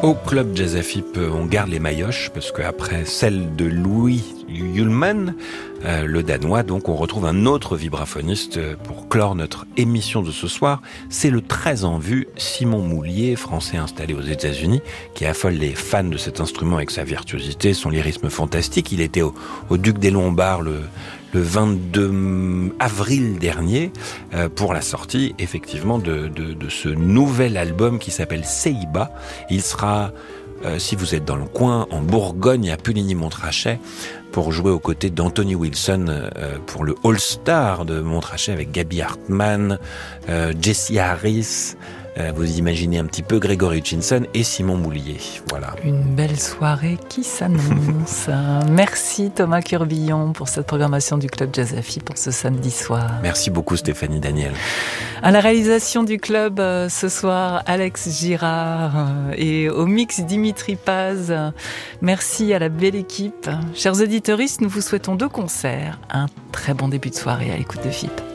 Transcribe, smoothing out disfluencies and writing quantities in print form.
Au Club Jazz AFIP, on garde les maillotches parce qu'après celle de Louis Ullmann, le Danois, donc on retrouve un autre vibraphoniste pour clore notre émission de ce soir. C'est le très en vue Simon Moulier, français installé aux États-Unis, qui affole les fans de cet instrument avec sa virtuosité, son lyrisme fantastique. Il était au Duc des Lombards le 22 avril dernier pour la sortie effectivement de ce nouvel album qui s'appelle Seiba. Il sera, si vous êtes dans le coin, en Bourgogne à Puligny-Montrachet pour jouer aux côtés d'Anthony Wilson pour le All-Star de Montrachet avec Gaby Hartmann, Jesse Harris. Vous imaginez un petit peu Gregory Hutchinson et Simon Moulier. Voilà. Une belle soirée qui s'annonce. Merci Thomas Curbillon pour cette programmation du Club Jazz AFIP pour ce samedi soir. Merci beaucoup Stéphanie Daniel. À la réalisation du club ce soir, Alex Girard et au mix Dimitri Paz. Merci à la belle équipe. Chers auditeuristes, nous vous souhaitons 2 concerts. Un très bon début de soirée à l'écoute de FIP.